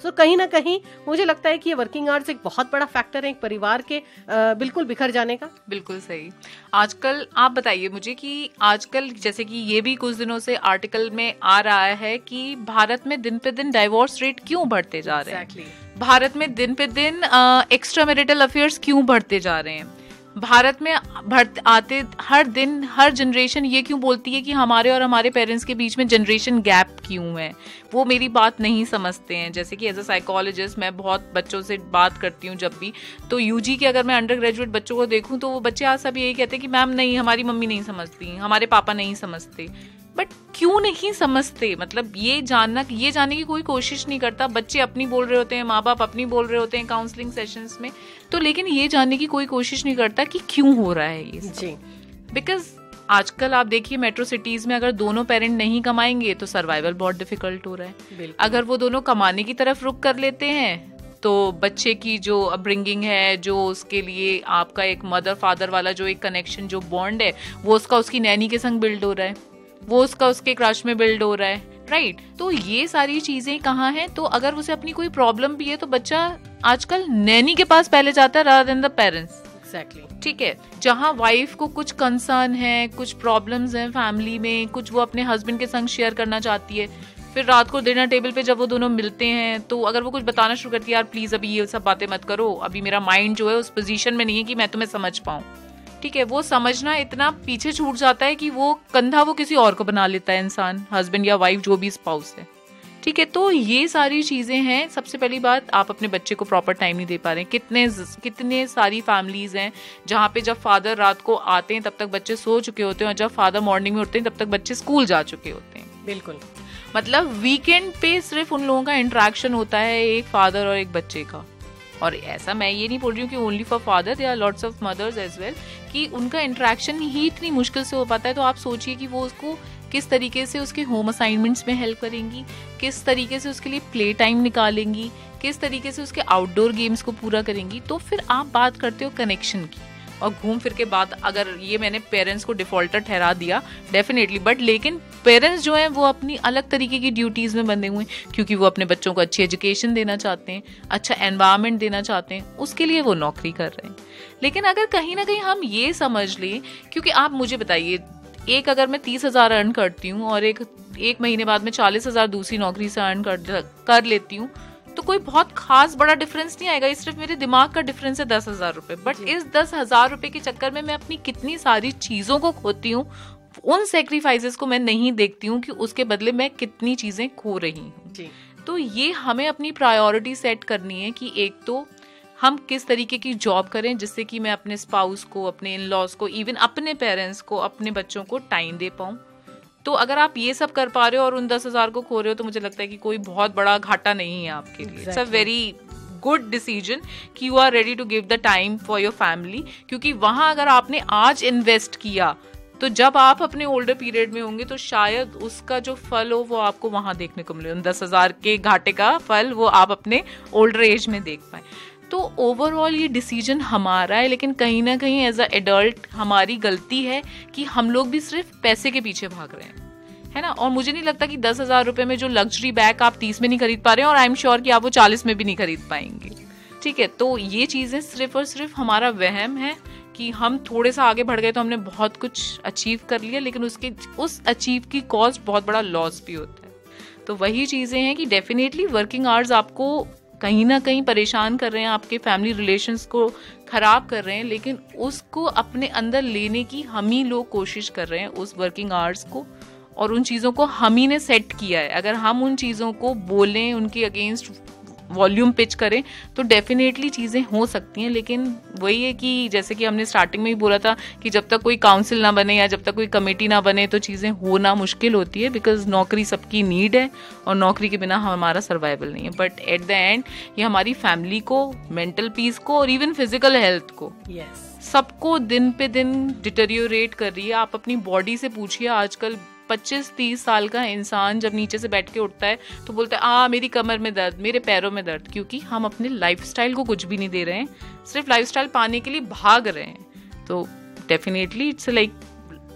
सो so, कहीं ना कहीं मुझे लगता है कि ये वर्किंग आवर्स एक बहुत बड़ा फैक्टर है एक परिवार के आ, बिल्कुल बिखर जाने का। बिल्कुल सही। आजकल आप बताइए मुझे कि आजकल जैसे कि ये भी कुछ दिनों से आर्टिकल में आ रहा है कि भारत में दिन पे दिन डाइवोर्स रेट क्यों बढ़ते जा रहे हैं। exactly. भारत में दिन पे दिन एक्स्ट्रा मैरिटल अफेयर्स क्यों बढ़ते जा रहे हैं। भारत में बढ़ते आते हर दिन हर जनरेशन ये क्यों बोलती है कि हमारे और हमारे पेरेंट्स के बीच में जनरेशन गैप क्यों है। वो मेरी बात नहीं समझते हैं। जैसे कि एज अ साइकोलॉजिस्ट मैं बहुत बच्चों से बात करती हूँ जब भी, तो यूजी के अगर मैं अंडर ग्रेजुएट बच्चों को देखूँ तो वो बच्चे आज सब यही कहते हैं कि मैम नहीं, हमारी मम्मी नहीं समझती, हमारे पापा नहीं समझते। बट क्यों नहीं समझते, मतलब ये जानना ये जानने की कोई कोशिश नहीं करता। बच्चे अपनी बोल रहे होते हैं, माँ बाप अपनी बोल रहे होते हैं काउंसलिंग सेशंस में, तो लेकिन ये जानने की कोई कोशिश नहीं करता कि क्यों हो रहा है ये जी। बिकॉज आजकल आप देखिए मेट्रो सिटीज में अगर दोनों पेरेंट नहीं कमाएंगे तो सर्वाइवल बहुत डिफिकल्ट हो रहा है। अगर वो दोनों कमाने की तरफ रुख कर लेते हैं तो बच्चे की जो अपब्रिंगिंग है, जो उसके लिए आपका एक मदर फादर वाला जो एक कनेक्शन जो बॉन्ड है, वो उसका उसकी नैनी के संग बिल्ड हो रहा है, वो उसका उसके क्रश में बिल्ड हो रहा है, राइट right? तो ये सारी चीजें कहाँ हैं। तो अगर उसे अपनी कोई प्रॉब्लम भी है तो बच्चा आजकल नैनी के पास पहले जाता है rather than the parents. Exactly ठीक है। जहाँ वाइफ को कुछ कंसर्न है, कुछ प्रॉब्लम्स हैं फैमिली में, कुछ वो अपने हस्बैंड के संग शेयर करना चाहती है, फिर रात को डिनर टेबल पे जब वो दोनों मिलते हैं तो अगर वो कुछ बताना शुरू करती है, यार प्लीज अभी ये सब बातें मत करो, अभी मेरा माइंड जो है उस पोजीशन में नहीं है कि मैं तुम्हें समझ पाऊँ। ठीक है, वो समझना इतना पीछे छूट जाता है कि वो कंधा वो किसी और को बना लेता है इंसान, हस्बैंड या वाइफ जो भी स्पाउस है। ठीक है, तो ये सारी चीजें हैं। सबसे पहली बात, आप अपने बच्चे को प्रॉपर टाइम नहीं दे पा रहे हैं। कितने कितने सारी फैमिलीज हैं जहाँ पे जब फादर रात को आते हैं तब तक बच्चे सो चुके होते हैं, और जब फादर मॉर्निंग में उठते हैं तब तक बच्चे स्कूल जा चुके होते हैं। बिल्कुल, मतलब वीकेंड पे सिर्फ उन लोगों का इंटरेक्शन होता है एक फादर और एक बच्चे का। और ऐसा मैं ये नहीं बोल रही हूँ कि only for father, there are lots of mother's as well, कि उनका इंटरेक्शन ही इतनी मुश्किल से हो पाता है। तो आप सोचिए कि वो उसको किस तरीके से उसके होम असाइनमेंट्स में हेल्प करेंगी, किस तरीके से उसके लिए प्ले टाइम निकालेंगी, किस तरीके से उसके आउटडोर गेम्स को पूरा करेंगी। तो फिर आप बात करते हो कनेक्शन की, और घूम फिर के बाद अगर ये मैंने पेरेंट्स को डिफॉल्टर ठहरा दिया डेफिनेटली, बट लेकिन पेरेंट्स जो हैं वो अपनी अलग तरीके की ड्यूटीज में बंधे हुए हैं, क्योंकि वो अपने बच्चों को अच्छी एजुकेशन देना चाहते हैं, अच्छा एनवायरनमेंट देना चाहते हैं, उसके लिए वो नौकरी कर रहे हैं। लेकिन अगर कहीं ना कहीं हम ये समझ लें, क्योंकि आप मुझे बताइए, एक अगर मैं तीस हजार अर्न करती हूँ और एक एक महीने बाद में चालीस हजार दूसरी नौकरी से अर्न कर, कर लेती हूँ, तो कोई बहुत खास बड़ा डिफरेंस नहीं आएगा। ये सिर्फ मेरे दिमाग का डिफरेंस है दस हजार रुपए। बट इस दस हजार रुपए के चक्कर में मैं अपनी कितनी सारी चीजों को खोती हूँ, उन सेक्रीफाइसेस को मैं नहीं देखती हूँ कि उसके बदले मैं कितनी चीजें खो रही हूँ। तो ये हमें अपनी प्रायोरिटी सेट करनी है कि एक तो हम किस तरीके की जॉब करें जिससे कि मैं अपने स्पाउस को, अपने इन लॉज को, इवन अपने पेरेंट्स को, अपने बच्चों को टाइम दे पाऊँ। तो अगर आप ये सब कर पा रहे हो और उन दस हजार को खो रहे हो, तो मुझे लगता है कि कोई बहुत बड़ा घाटा नहीं है आपके लिए। It's a very good decision कि you are ready to give the time for your family, क्योंकि वहां अगर आपने आज इन्वेस्ट किया तो जब आप अपने ओल्डर पीरियड में होंगे तो शायद उसका जो फल हो वो आपको वहां देखने को मिले। उन दस हजार के घाटे का फल वो आप अपने ओल्डर एज में देख पाए। तो ओवरऑल ये डिसीजन हमारा है, लेकिन कहीं ना कहीं एज अ एडल्ट हमारी गलती है कि हम लोग भी सिर्फ पैसे के पीछे भाग रहे हैं, है ना। और मुझे नहीं लगता कि दस हजार रुपए में जो लग्जरी बैग आप तीस में नहीं खरीद पा रहे हैं, और आई एम श्योर कि आप वो चालीस में भी नहीं खरीद पाएंगे। ठीक है, तो ये चीजें सिर्फ और सिर्फ हमारा वहम है कि हम थोड़े सा आगे बढ़ गए तो हमने बहुत कुछ अचीव कर लिया, लेकिन उसके उस अचीव की कॉस्ट बहुत बड़ा लॉस भी होता है। तो वही चीजें हैं कि डेफिनेटली वर्किंग आवर्स आपको कहीं ना कहीं परेशान कर रहे हैं, आपके फैमिली रिलेशंस को खराब कर रहे हैं, लेकिन उसको अपने अंदर लेने की हम ही लोग कोशिश कर रहे हैं, उस वर्किंग आवर्स को, और उन चीज़ों को हम ही ने सेट किया है। अगर हम उन चीज़ों को बोलें, उनके अगेंस्ट वॉल्यूम पिच करें, तो डेफिनेटली चीज़ें हो सकती हैं। लेकिन वही है कि जैसे कि हमने स्टार्टिंग में ही बोला था कि जब तक कोई काउंसिल ना बने या जब तक कोई कमेटी ना बने तो चीज़ें होना मुश्किल होती है, बिकॉज नौकरी सबकी नीड है और नौकरी के बिना हमारा सर्वाइवल नहीं है। बट एट द एंड ये हमारी फैमिली को, मेंटल पीस को और इवन फिजिकल हेल्थ को, yes. सबको दिन पे दिन डिटेरियोरेट कर रही है। आप अपनी बॉडी से पूछिए, आजकल पच्चीस तीस साल का इंसान जब नीचे से बैठ के उठता है तो बोलता है आ मेरी कमर में दर्द, मेरे पैरों में दर्द, क्योंकि हम अपने लाइफस्टाइल को कुछ भी नहीं दे रहे हैं, सिर्फ लाइफस्टाइल पाने के लिए भाग रहे हैं। तो definitely it's like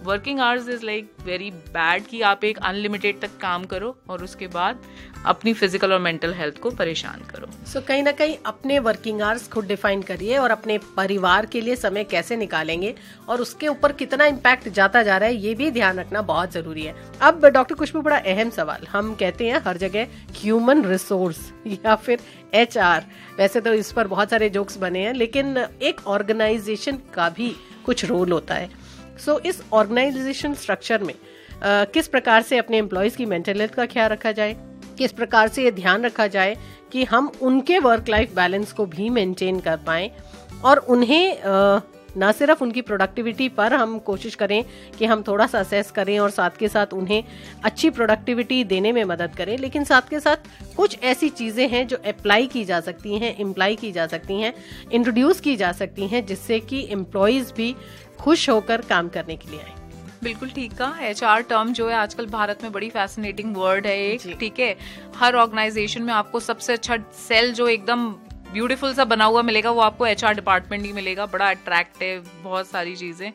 working hours is like very bad कि आप एक अनलिमिटेड तक काम करो और उसके बाद अपनी फिजिकल और मेंटल हेल्थ को परेशान करो. सो so, कहीं ना कहीं अपने वर्किंग आवर्स खुद डिफाइन करिए और अपने परिवार के लिए समय कैसे निकालेंगे और उसके ऊपर कितना इम्पैक्ट जाता जा रहा है ये भी ध्यान रखना बहुत जरूरी है. अब डॉक्टर खुशबू, बड़ा अहम सवाल, हम कहते हैं हर जगह ह्यूमन रिसोर्स या फिर एच आर, वैसे तो इस पर बहुत सारे जोक्स बने हैं, लेकिन एक ऑर्गेनाइजेशन का भी कुछ रोल होता है. सो so, इस ऑर्गेनाइजेशन स्ट्रक्चर में आ, किस प्रकार से अपने एम्प्लॉयज की मेंटल हेल्थ का ख्याल रखा जाए, किस प्रकार से ये ध्यान रखा जाए कि हम उनके वर्क लाइफ बैलेंस को भी मेंटेन कर पाएं और उन्हें आ, ना सिर्फ उनकी प्रोडक्टिविटी पर हम कोशिश करें कि हम थोड़ा सा असेस करें और साथ के साथ उन्हें अच्छी प्रोडक्टिविटी देने में मदद करें, लेकिन साथ के साथ कुछ ऐसी चीज़ें हैं जो अप्लाई की जा सकती हैं, इम्प्लाई की जा सकती हैं, इंट्रोड्यूस की जा सकती हैं, जिससे कि एम्प्लॉयज़ भी खुश होकर काम करने के लिए आए. बिल्कुल ठीक कहा. एच आर टर्म जो है आजकल भारत में बड़ी फैसिनेटिंग वर्ड है एक, ठीक है. हर ऑर्गेनाइजेशन में आपको सबसे अच्छा सेल जो एकदम ब्यूटीफुल सा बना हुआ मिलेगा वो आपको एच आर डिपार्टमेंट ही मिलेगा, बड़ा अट्रैक्टिव, बहुत सारी चीजें.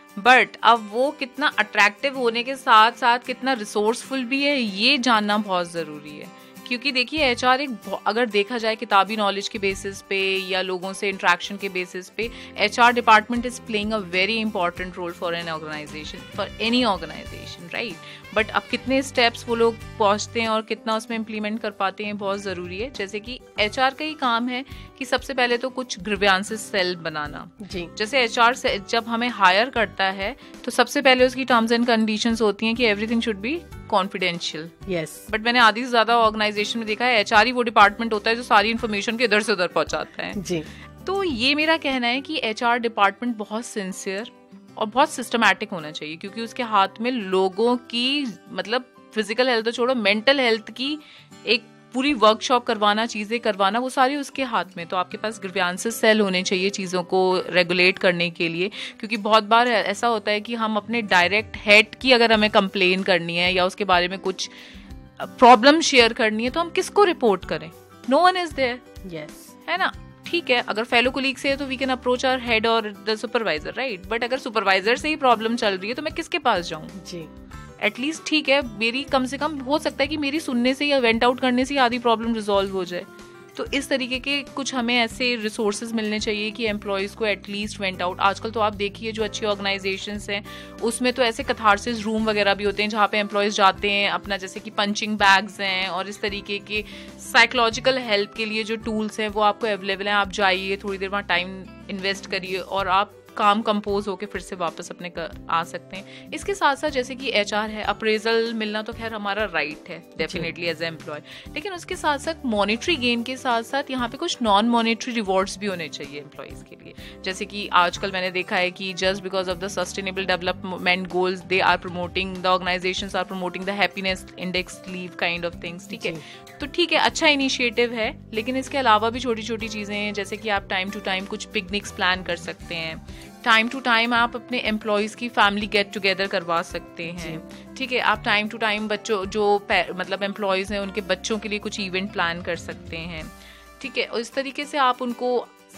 बट अब वो कितना अट्रैक्टिव होने के साथ साथ कितना रिसोर्सफुल भी है ये जानना बहुत जरूरी है. क्योंकि देखिए एच आर एक, अगर देखा जाए किताबी नॉलेज के बेसिस पे या लोगों से इंटरेक्शन के बेसिस पे, H R department is playing a very important role for an organisation, for any organisation, right. But अब कितने स्टेप्स वो लोग पहुंचते हैं और कितना उसमें इम्प्लीमेंट कर पाते हैं बहुत जरूरी है. जैसे कि एच आर का ही काम है कि सबसे पहले तो कुछ ग्रीवेंसेस सेल बनाना. जी. जैसे एच आर से जब हमें हायर करता है तो सबसे पहले उसकी टर्म्स एंड कंडीशंस होती हैं कि everything should be confidential. Yes. But मैंने आधी से ज्यादा ऑर्गेनाइजेशन में देखा है एच आर ही वो डिपार्टमेंट होता है जो सारी इन्फॉर्मेशन को इधर से उधर पहुंचाता है. जी. तो ये मेरा कहना है कि एच आर डिपार्टमेंट बहुत सिंसियर और बहुत सिस्टमैटिक होना चाहिए, क्योंकि उसके हाथ में लोगों की, मतलब फिजिकल हेल्थ तो छोड़ो, मेंटल हेल्थ की एक पूरी वर्कशॉप करवाना, चीजें करवाना, वो सारी उसके हाथ में. तो आपके पास ग्रीवेंसेस सेल होने चाहिए चीजों को रेगुलेट करने के लिए, क्योंकि बहुत बार ऐसा होता है कि हम अपने डायरेक्ट हेड की अगर हमें कंप्लेन करनी है या उसके बारे में कुछ प्रॉब्लम शेयर करनी है तो हम किसको रिपोर्ट करें? No one is there. Yes, है ना. ठीक है, अगर फेलो कोलीग से है तो we can approach our head और द सुपरवाइजर, राइट. बट अगर सुपरवाइजर से ही प्रॉब्लम चल रही है तो मैं किसके पास जाऊं? जी. एटलीस्ट ठीक है, मेरी कम से कम हो सकता है कि मेरी सुनने से या वेंट आउट करने से आधी प्रॉब्लम रिजॉल्व हो जाए. तो इस तरीके के कुछ हमें ऐसे रिसोर्सेज मिलने चाहिए कि एम्प्लॉयज़ को एटलीस्ट वेंट आउट. आजकल तो आप देखिए जो अच्छी ऑर्गेनाइजेशंस हैं उसमें तो ऐसे कथारसिस रूम वगैरह भी होते हैं जहाँ पे एम्प्लॉयज़ जाते हैं, अपना जैसे कि पंचिंग बैग्स हैं और इस तरीके के साइकोलॉजिकल हेल्प के लिए जो टूल्स हैं वो आपको अवेलेबल हैं. आप जाइए, थोड़ी देर वहाँ टाइम इन्वेस्ट करिए और आप काम कंपोज होके फिर से वापस अपने आ सकते हैं. इसके साथ साथ जैसे कि एचआर है, अप्रेजल मिलना तो खैर हमारा राइट है डेफिनेटली एज ए एम्प्लॉय, लेकिन उसके साथ साथ मॉनेटरी गेन के साथ साथ यहाँ पे कुछ नॉन मॉनेटरी रिवॉर्ड्स भी होने चाहिए एम्प्लॉयज के लिए. जैसे कि आजकल मैंने देखा है कि just because of the sustainable development goals they are promoting, the organisations are promoting the happiness index leave kind of things. ठीक है, तो ठीक है, अच्छा इनिशिएटिव है, लेकिन इसके अलावा भी छोटी छोटी चीजें हैं जैसे कि आप टाइम टू टाइम कुछ पिकनिक्स प्लान कर सकते हैं. टाइम टू टाइम आप अपने एम्प्लॉयज़ की फैमिली गेट टुगेदर करवा सकते हैं. ठीक है, आप टाइम टू टाइम बच्चों जो मतलब एम्प्लॉयज़ हैं उनके बच्चों के लिए कुछ इवेंट प्लान कर सकते हैं. ठीक है, और इस तरीके से आप उनको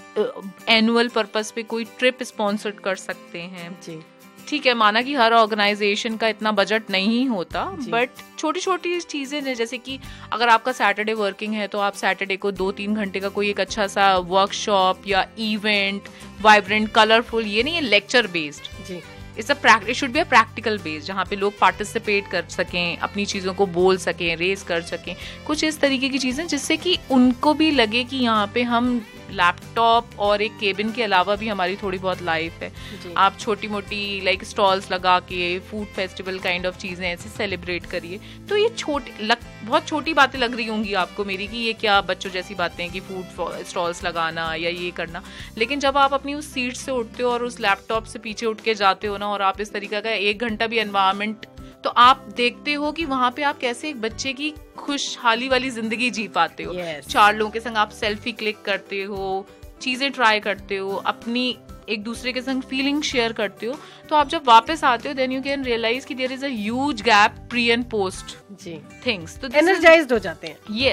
एनुअल पर्पस पे कोई ट्रिप स्पॉन्सर कर सकते हैं. जी ठीक है, माना कि हर ऑर्गेनाइजेशन का इतना बजट नहीं होता, बट छोटी छोटी चीजें जैसे कि अगर आपका सैटरडे वर्किंग है तो आप सैटरडे को दो तीन घंटे का कोई एक अच्छा सा वर्कशॉप या इवेंट, वाइब्रेंट, कलरफुल, ये नहीं है lecture based, ji it's a practice, should be a practical based, जहाँ पे लोग पार्टिसिपेट कर सकें, अपनी चीज़ों को बोल सकें, रेस कर सकें, कुछ इस तरीके की चीज़ें जिससे कि उनको भी लगे कि यहाँ पे हम लैपटॉप और एक केबिन के अलावा भी हमारी थोड़ी बहुत लाइफ है. आप छोटी मोटी लाइक स्टॉल्स लगा के फूड फेस्टिवल काइंड ऑफ चीज़ें ऐसे सेलिब्रेट करिए. तो ये छोटी लग, बहुत छोटी बातें लग रही होंगी आपको मेरी कि ये क्या बच्चों जैसी बातें हैं कि फूड स्टॉल्स लगाना या ये करना, लेकिन जब आप अपनी उस सीट से उठते हो और उस लैपटॉप से पीछे उठ के जाते हो ना और आप इस तरीके का एक घंटा भी एनवायरनमेंट, तो आप देखते हो कि वहां पे आप कैसे एक बच्चे की खुशहाली वाली जिंदगी जी पाते हो. yes. चार लोगों के संग आप सेल्फी क्लिक करते हो, चीजें ट्राई करते हो, अपनी एक दूसरे के संग फीलिंग शेयर करते हो. तो आप जब वापस आते हो देन यू कैन रियलाइज कि there is a huge gap pre and post ji things. तो एनर्जाइज्ड हो जाते हैं. यस,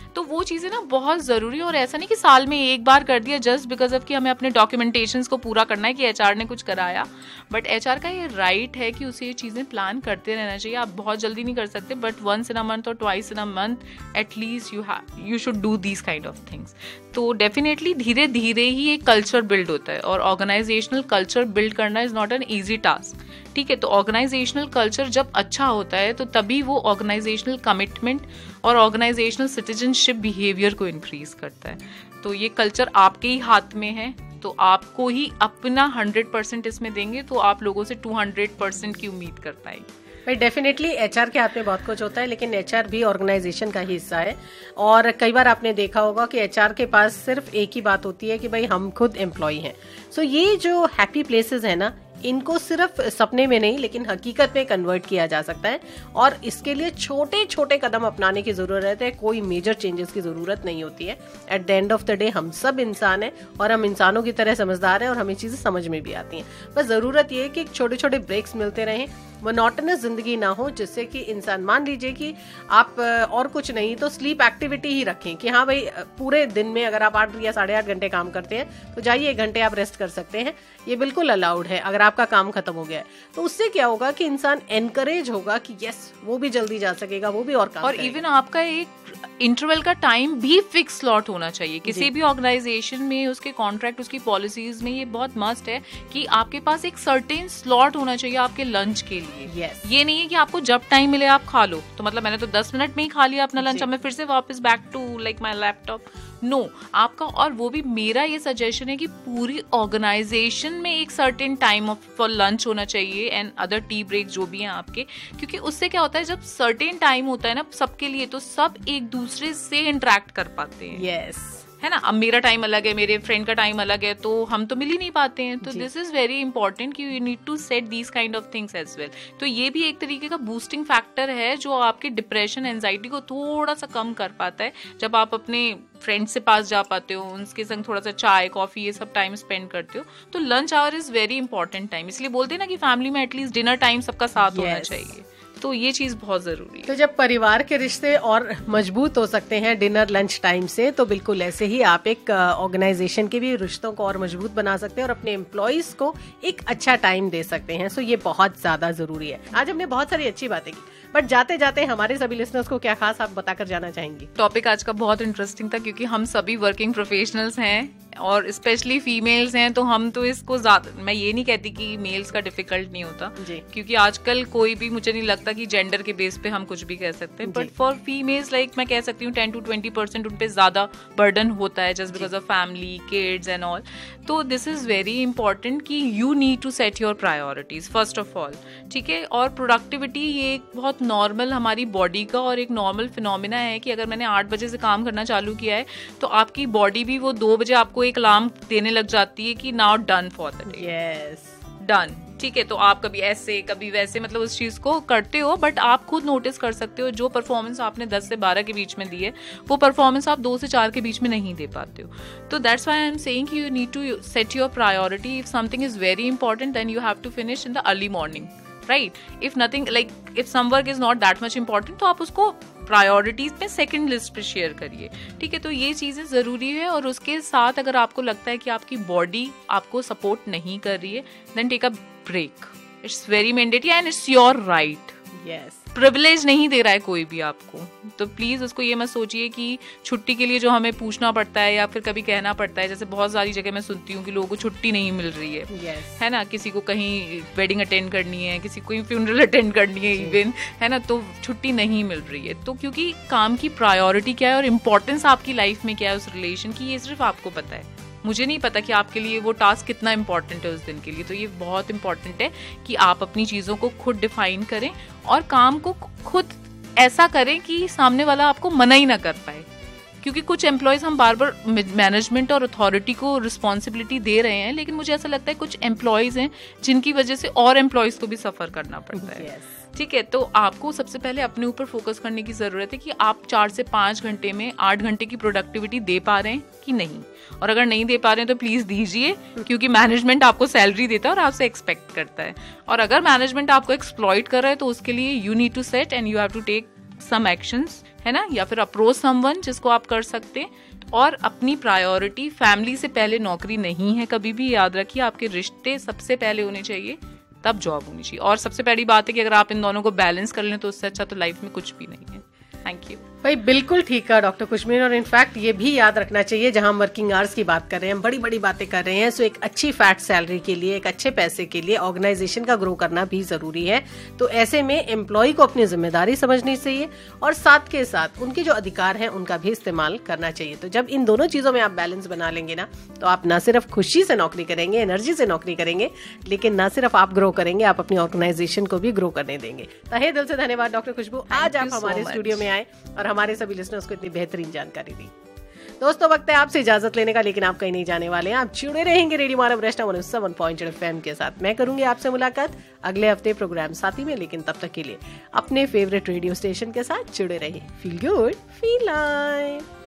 तो वो चीजें ना बहुत जरूरी है, और ऐसा नहीं कि साल में एक बार कर दिया जस्ट बिकॉज ऑफ कि हमें अपने डॉक्यूमेंटेशंस को पूरा करना है कि एचआर ने कुछ कराया, बट एचआर का ये राइट है कि उसे ये चीजें प्लान करते रहना चाहिए। आप बहुत जल्दी नहीं कर सकते, but once in a month और twice in a month at least you you should do these kind of things. तो डेफिनेटली धीरे धीरे ही एक कल्चर बिल्ड होता है, और ऑर्गेनाइजेशनल कल्चर बिल्ड करना is not an easy task, ठीक है। तो ऑर्गेनाइजेशनल कल्चर जब अच्छा होता है तो तभी वो ऑर्गेनाइजेशनल कमिटमेंट और ऑर्गेनाइजेशनल सिटीजनशिप बिहेवियर को इंक्रीज करता है। तो ये कल्चर आपके ही हाथ में है, तो आपको ही अपना हंड्रेड परसेंट इसमें देंगे तो आप लोगों से टू हंड्रेड परसेंट की उम्मीद कर पाएंगे। डेफिनेटली एचआर के हाथ में बहुत कुछ होता है, लेकिन एचआर भी ऑर्गेनाइजेशन का ही हिस्सा है। और कई बार आपने देखा होगा कि एचआर के पास सिर्फ एक ही बात होती है कि भाई हम खुद एम्प्लॉय हैं। सो ये जो हैप्पी प्लेसेस है ना, इनको सिर्फ सपने में नहीं लेकिन हकीकत में कन्वर्ट किया जा सकता है, और इसके लिए छोटे छोटे कदम अपनाने की जरूरत है, कोई मेजर चेंजेस की जरूरत नहीं होती है। At the end of the day हम सब इंसान हैं, और हम इंसानों की तरह समझदार हैं, और हमें चीजें समझ में भी आती हैं। बस जरूरत ये है कि छोटे छोटे ब्रेक्स मिलते रहें, मोनोटोनस जिंदगी ना हो, जिससे कि इंसान, मान लीजिए कि आप और कुछ नहीं तो स्लीप एक्टिविटी ही रखें कि हाँ भाई पूरे दिन में अगर आप आठ या साढ़े आठ घंटे काम करते हैं तो जाइए एक घंटे आप रेस्ट कर सकते हैं, ये बिल्कुल अलाउड है अगर आपका काम खत्म हो गया है। तो उससे क्या होगा कि इंसान एनकरेज होगा कि यस वो भी जल्दी जा सकेगा, वो भी और काम और इवन आपका एक इंटरवल का टाइम भी फिक्स स्लॉट होना चाहिए किसी भी ऑर्गेनाइजेशन में, उसके कॉन्ट्रैक्ट, उसकी पॉलिसीज में ये बहुत मस्ट है कि आपके पास एक सर्टेन स्लॉट होना चाहिए आपके लंच के लिए। yes. ये नहीं है कि आपको जब टाइम मिले आप खा लो, तो मतलब मैंने तो दस मिनट में ही खा लिया अपना लंच, अब मैं फिर से वापस back to like my laptop, no no, आपका, और वो भी मेरा ये सजेशन है कि पूरी ऑर्गेनाइजेशन में एक सर्टेन टाइम फॉर लंच होना चाहिए एंड अदर टी ब्रेक जो भी हैं आपके, क्योंकि उससे क्या होता है जब सर्टेन टाइम होता है ना सबके लिए तो सब एक दूसरे से इंटरेक्ट कर पाते हैं। Yes yes. है ना, अब मेरा टाइम अलग है, मेरे फ्रेंड का टाइम अलग है, तो हम तो मिल ही नहीं पाते हैं। तो दिस इज वेरी इंपॉर्टेंट कि you need to set these kind of things as well. तो ये भी एक तरीके का बूस्टिंग फैक्टर है जो आपके डिप्रेशन, एंजाइटी को थोड़ा सा कम कर पाता है। जब आप अपने फ्रेंड्स से पास जा पाते हो, उनके संग थोड़ा सा चाय कॉफी ये सब टाइम स्पेंड करते हो, तो lunch hour is very important time. इसलिए बोलते हैं ना कि फैमिली में एटलीस्ट डिनर टाइम सबका साथ yes. होना चाहिए, तो ये चीज बहुत जरूरी है। तो जब परिवार के रिश्ते और मजबूत हो सकते हैं डिनर लंच टाइम से, तो बिल्कुल ऐसे ही आप एक ऑर्गेनाइजेशन के भी रिश्तों को और मजबूत बना सकते हैं और अपने एम्प्लॉइज को एक अच्छा टाइम दे सकते हैं। सो ये बहुत ज्यादा जरूरी है। आज हमने बहुत सारी अच्छी बातें की, बट जाते जाते हमारे सभी लिसनर्स को क्या खास आप बताकर जाना चाहेंगी? टॉपिक आज का बहुत इंटरेस्टिंग था क्योंकि हम सभी वर्किंग प्रोफेशनल्स हैं और स्पेशली फीमेल्स हैं, तो हम तो इसको ज्यादा, मैं ये नहीं कहती कि मेल्स का डिफिकल्ट नहीं होता, क्योंकि आजकल कोई भी, मुझे नहीं लगता कि जेंडर के बेस पे हम कुछ भी कह सकते हैं, बट फॉर फीमेल्स लाइक मैं कह सकती हूँ टेन टू ट्वेंटी परसेंट उन पे ज्यादा बर्डन होता है just because of family, kids and all. तो दिस इज वेरी इंपॉर्टेंट कि you need to set your priorities first of all, ठीक है। और प्रोडक्टिविटी ये एक बहुत नॉर्मल हमारी बॉडी का और एक नॉर्मल फिनोमिना है कि अगर मैंने आठ बजे से काम करना चालू किया है तो आपकी बॉडी भी वो दो बजे आपको एक अलार्म देने लग जाती है कि now done for the day, yes done, ठीक है। तो आप कभी ऐसे कभी वैसे मतलब उस चीज को करते हो, बट आप खुद नोटिस कर सकते हो जो परफॉर्मेंस आपने दस से बारह के बीच में दी है वो परफॉर्मेंस आप दो से चार के बीच में नहीं दे पाते हो। तो that's why I am saying you need to set your priority. If something is very important then you have to finish in the early morning, right. If nothing like if some work is not that much important तो आप उसको priorities पे second list पे share करिए, ठीक है। तो ये चीजें जरूरी है। और उसके साथ अगर आपको लगता है कि आपकी बॉडी आपको सपोर्ट नहीं कर रही है then take a break, it's very mandatory and it's your right. Yes, privilege नहीं दे रहा है कोई भी आपको, तो प्लीज उसको ये मत सोचिए कि छुट्टी के लिए जो हमें पूछना पड़ता है या फिर कभी कहना पड़ता है, जैसे बहुत सारी जगह मैं सुनती हूँ कि लोगों को छुट्टी नहीं मिल रही है, yes. है ना, किसी को कहीं वेडिंग अटेंड करनी है, किसी को फ्यूनरल अटेंड करनी है इवन, है ना, तो छुट्टी नहीं मिल रही है। तो क्योंकि काम की प्रायोरिटी क्या है और इम्पोर्टेंस आपकी लाइफ में क्या है उस रिलेशन की, ये सिर्फ आपको पता है, मुझे नहीं पता कि आपके लिए वो टास्क कितना इंपॉर्टेंट है उस दिन के लिए। तो ये बहुत इंपॉर्टेंट है कि आप अपनी चीजों को खुद डिफाइन करें और काम को खुद ऐसा करें कि सामने वाला आपको मना ही ना कर पाए, क्योंकि कुछ एम्प्लॉयज हम बार बार मैनेजमेंट और अथॉरिटी को रिस्पॉन्सिबिलिटी दे रहे हैं, लेकिन मुझे ऐसा लगता है कुछ एम्प्लॉयज हैं जिनकी वजह से और एम्प्लॉयज को भी सफर करना पड़ता है, yes. ठीक है। तो आपको सबसे पहले अपने ऊपर फोकस करने की जरूरत है कि आप चार से पांच घंटे में आठ घंटे की प्रोडक्टिविटी दे पा रहे हैं कि नहीं, और अगर नहीं दे पा रहे हैं तो प्लीज दीजिए, क्योंकि मैनेजमेंट आपको सैलरी देता है और आपसे एक्सपेक्ट करता है। और अगर मैनेजमेंट आपको एक्सप्लॉइट कर रहा है तो उसके लिए you need to set and you have to take some actions है ना, या फिर अप्रोच समवन जिसको आप कर सकते हैं। और अपनी प्रायोरिटी फैमिली से पहले नौकरी नहीं है, कभी भी याद रखिए। आपके रिश्ते सबसे पहले होने चाहिए, तब जॉब होनी चाहिए। और सबसे पहली बात है कि अगर आप इन दोनों को बैलेंस कर लें तो उससे अच्छा तो लाइफ में कुछ भी नहीं है। थैंक यू भाई, बिल्कुल ठीक कहा डॉक्टर कुशमीर। और इनफैक्ट ये भी याद रखना चाहिए, जहां हम वर्किंग आवर्स की बात कर रहे हैं, हम बड़ी बड़ी बातें कर रहे हैं, सो एक अच्छी फैट सैलरी के लिए, एक अच्छे पैसे के लिए ऑर्गेनाइजेशन का ग्रो करना भी जरूरी है। तो ऐसे में एम्प्लॉय को अपनी जिम्मेदारी समझनी चाहिए और साथ के साथ उनके जो अधिकार हैं उनका भी इस्तेमाल करना चाहिए। तो जब इन दोनों चीजों में आप बैलेंस बना लेंगे ना, तो आप न सिर्फ खुशी से नौकरी करेंगे, एनर्जी से नौकरी करेंगे, लेकिन न सिर्फ आप ग्रो करेंगे, आप अपनी ऑर्गेनाइजेशन को भी ग्रो करने देंगे। तहे दिल से धन्यवाद डॉक्टर खुशबू, आज आप हमारे स्टूडियो में आए और हमारे सभी लिसनर्स को इतनी बेहतरीन जानकारी दी। दोस्तों, वक्त है आपसे इजाजत लेने का, लेकिन आप कहीं नहीं जाने वाले हैं। आप जुड़े रहेंगे रेडियो मानव रचना one O seven point eight F M के साथ। मैं करूंगी आपसे मुलाकात अगले हफ्ते प्रोग्राम साथी में, लेकिन तब तक के लिए अपने फेवरेट रेडियो स्टेशन के साथ जुड़े रहिए। Feel good, feel live.